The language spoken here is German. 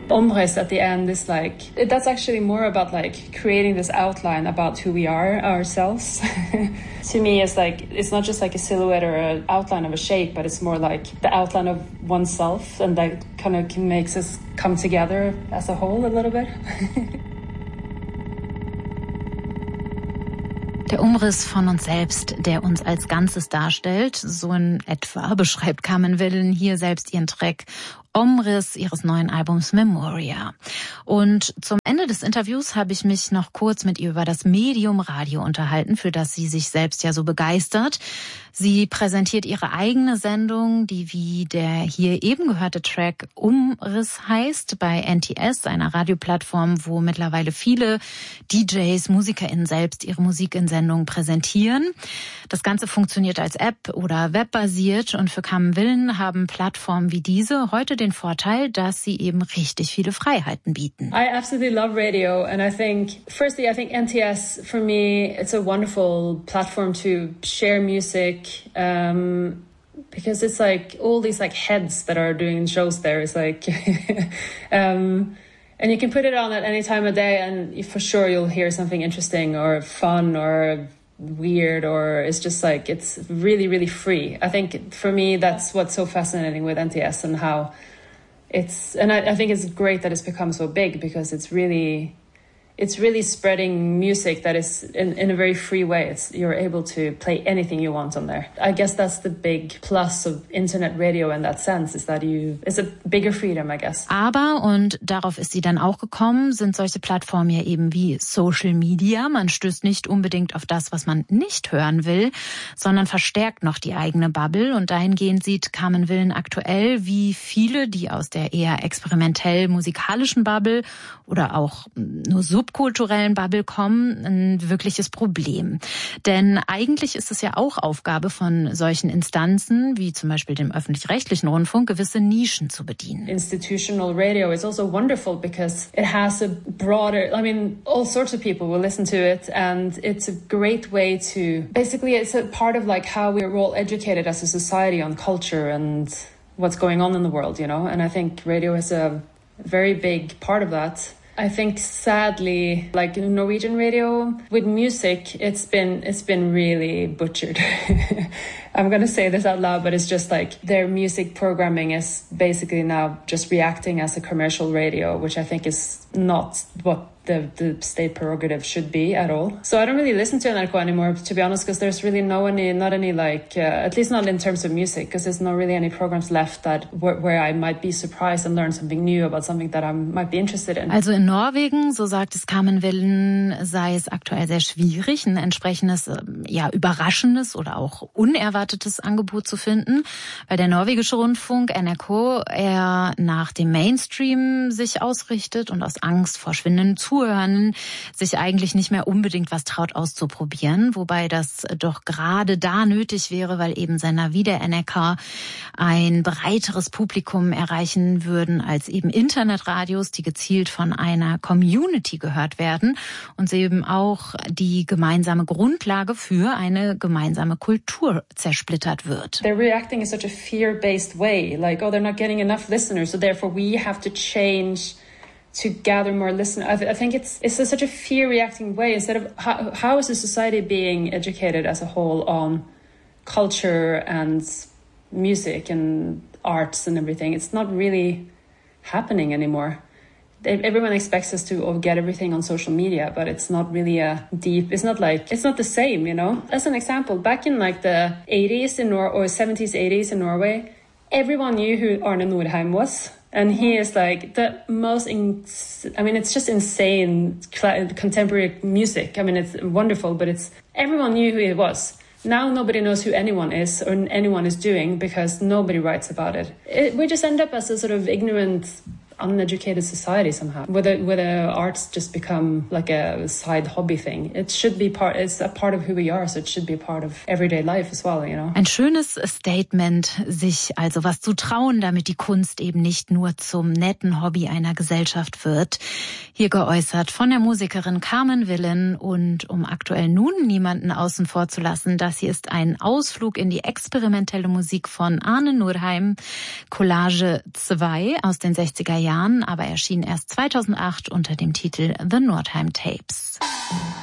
Omres at the end is like, that's actually more about like creating this outline about who we are ourselves. To me, it's like, it's not just like a silhouette or an outline of a shape, but it's more like the outline of oneself, and that kind of makes us come together as a whole a little bit. Der Umriss von uns selbst, der uns als Ganzes darstellt, so in etwa beschreibt Carmen Willen hier selbst ihren Track Omriss ihres neuen Albums Memoria. Und zum Ende des Interviews habe ich mich noch kurz mit ihr über das Medium Radio unterhalten, für das sie sich selbst ja so begeistert. Sie präsentiert ihre eigene Sendung, die wie der hier eben gehörte Track Umriss heißt, bei NTS, einer Radioplattform, wo mittlerweile viele DJs, MusikerInnen selbst ihre Musik in Sendungen präsentieren. Das Ganze funktioniert als App oder webbasiert, und für Carmen Willen haben Plattformen wie diese heute den Vorteil, dass sie eben richtig viele Freiheiten bieten. I absolutely love radio, and I think NTS, for me, it's a wonderful platform to share music, because it's like all these like heads that are doing shows there. It's like, and you can put it on at any time of day, and for sure you'll hear something interesting or fun or weird, or it's just like, it's really, really free. I think for me, that's what's so fascinating with NTS, and how I think it's great that it's become so big, because it's really spreading music that is in a very free way. You're able to play anything you want on there. I guess that's the big plus of internet radio in that sense, is that it's a bigger freedom, I guess. Aber, und darauf ist sie dann auch gekommen, sind solche Plattformen ja eben wie Social Media. Man stößt nicht unbedingt auf das, was man nicht hören will, sondern verstärkt noch die eigene Bubble. Und dahingehend sieht Carmen Willen aktuell, wie viele, die aus der eher experimentell musikalischen Bubble oder auch nur subkulturellen Bubble kommen, ein wirkliches Problem. Denn eigentlich ist es ja auch Aufgabe von solchen Instanzen, wie zum Beispiel dem öffentlich-rechtlichen Rundfunk, gewisse Nischen zu bedienen. Institutional radio is also wonderful because it has a broader, all sorts of people will listen to it, and it's a great way to, basically it's a part of like how we're all educated as a society on culture and what's going on in the world, you know, and I think radio is a very big part of that. I think sadly, like Norwegian radio with music, it's been really butchered. I'm going to say this out loud, but it's just like their music programming is basically now just reacting as a commercial radio, which I think is not what the state prerogative should be at all. So I don't really listen to NRK anymore, to be honest, because there's really not any like, at least not in terms of music, because there's not really any programs left that where I might be surprised and learn something new about something that I might be interested in. Also in Norwegen, so sagt es Carmen Willen, sei es aktuell sehr schwierig, ein entsprechendes, überraschendes oder auch unerwartetes Angebot zu finden, weil der norwegische Rundfunk, NRK, eher nach dem Mainstream sich ausrichtet und aus Angst vor schwindenden Zuhörern sich eigentlich nicht mehr unbedingt was traut auszuprobieren, wobei das doch gerade da nötig wäre, weil eben Sender wie der NRK ein breiteres Publikum erreichen würden als eben Internetradios, die gezielt von einer Community gehört werden und sie eben auch die gemeinsame Grundlage für eine gemeinsame Kultur zersplittert wird. They're reacting in such a fear-based way, like, oh, they're not getting enough listeners, so therefore we have to change to gather more listeners. I think it's such a fear-reacting way, instead of how is the society being educated as a whole on culture and music and arts and everything. It's not really happening anymore. Everyone expects us to get everything on social media, but it's not really it's not the same, you know? As an example, back in like the 80s or 70s, 80s in Norway, everyone knew who Arne Nordheim was. And he is like the most, it's just insane contemporary music. I mean, it's wonderful, but everyone knew who he was. Now nobody knows who anyone is or anyone is doing because nobody writes about it. We just end up as a sort of ignorant, uneducated society somehow, where the arts just become like a side hobby thing. It should be it's a part of who we are, so it should be a part of everyday life as well, you know. Ein schönes Statement, sich also was zu trauen, damit die Kunst eben nicht nur zum netten Hobby einer Gesellschaft wird. Hier geäußert von der Musikerin Carmen Willen, und um aktuell nun niemanden außen vor zu lassen, das hier ist ein Ausflug in die experimentelle Musik von Arne Nordheim, Collage 2 aus den 60er Jahren, aber erschien erst 2008 unter dem Titel The Nordheim Tapes.